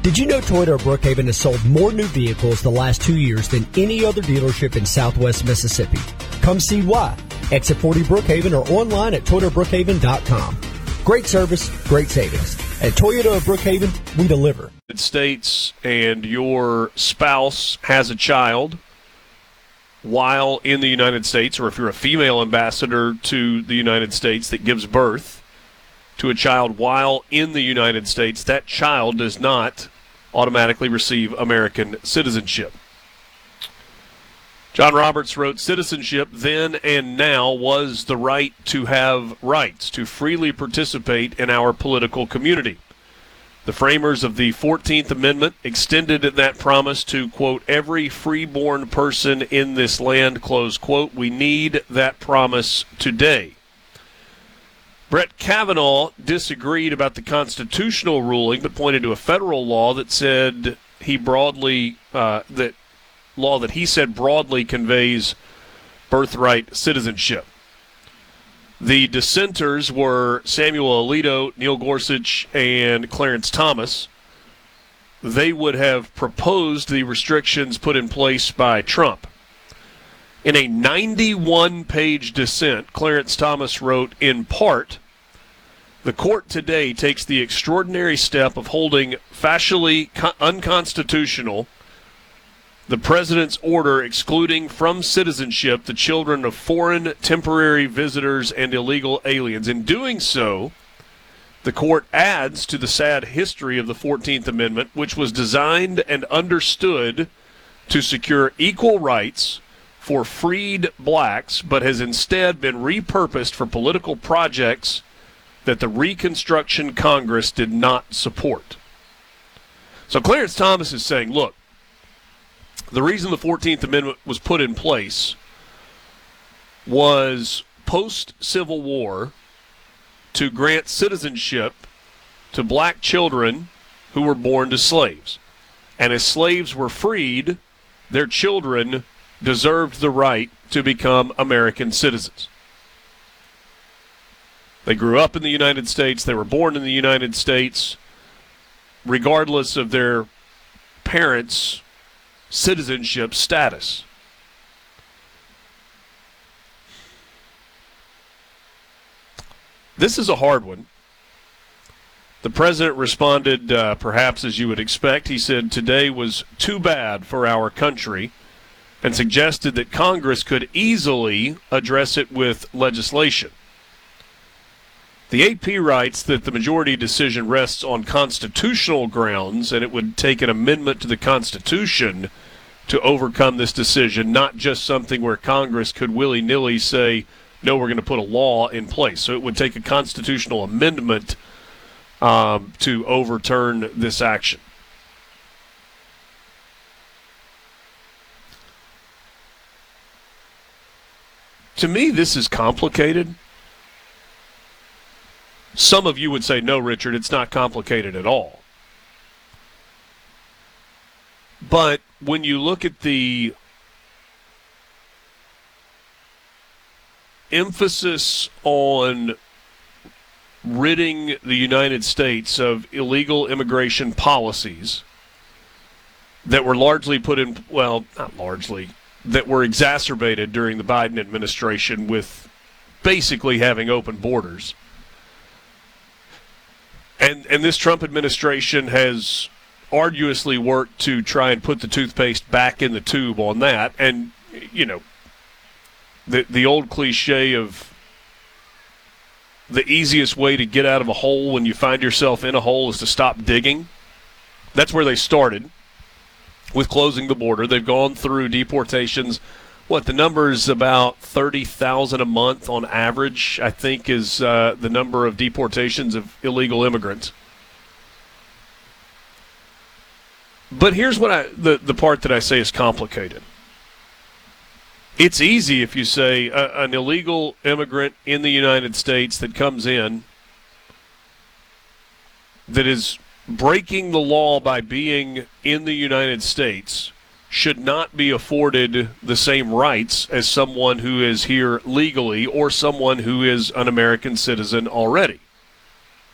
Did you know Toyota of Brookhaven has sold more new vehicles the last 2 years than any other dealership in Southwest Mississippi? Come see why. Exit 40 Brookhaven or online at ToyotaBrookhaven.com. Great service, great savings. At Toyota of Brookhaven, we deliver. States and your spouse has a child while in the United States, or if you're a female ambassador to the United States that gives birth to a child while in the United States, that child does not automatically receive American citizenship. John Roberts wrote, "Citizenship then and now was the right to have rights, to freely participate in our political community. The framers of the 14th Amendment extended that promise to, quote, every freeborn person in this land, close quote. We need that promise today." Brett Kavanaugh disagreed about the constitutional ruling, but pointed to a federal law that said broadly conveys birthright citizenship. The dissenters were Samuel Alito, Neil Gorsuch, and Clarence Thomas. They would have proposed the restrictions put in place by Trump. In a 91-page dissent, Clarence Thomas wrote, in part, "The court today takes the extraordinary step of holding facially unconstitutional the president's order excluding from citizenship the children of foreign temporary visitors and illegal aliens. In doing so, the court adds to the sad history of the 14th Amendment, which was designed and understood to secure equal rights for freed blacks, but has instead been repurposed for political projects that the Reconstruction Congress did not support." So Clarence Thomas is saying, look, the reason the 14th Amendment was put in place was post-Civil War to grant citizenship to black children who were born to slaves. And as slaves were freed, their children deserved the right to become American citizens. They grew up in the United States. They were born in the United States. Regardless of their parents' citizenship status. This is a hard one. The president responded, perhaps as you would expect. He said, "Today was too bad for our country," and suggested that Congress could easily address it with legislation. The AP writes that the majority decision rests on constitutional grounds, and it would take an amendment to the Constitution to overcome this decision, not just something where Congress could willy-nilly say, no, we're going to put a law in place. So it would take a constitutional amendment to overturn this action. To me, this is complicated. Some of you would say, no, Richard, it's not complicated at all. But when you look at the emphasis on ridding the United States of illegal immigration policies that were largely put in, well, not largely, that were exacerbated during the Biden administration with basically having open borders. And this Trump administration has arduously worked to try and put the toothpaste back in the tube on that. And, you know, the old cliche of the easiest way to get out of a hole when you find yourself in a hole is to stop digging. That's where they started with closing the border. They've gone through deportations. The number is about 30,000 a month on average, I think, is the number of deportations of illegal immigrants. But here's what the part that I say is complicated. It's easy if you say an illegal immigrant in the United States that comes in that is breaking the law by being in the United States should not be afforded the same rights as someone who is here legally or someone who is an American citizen already.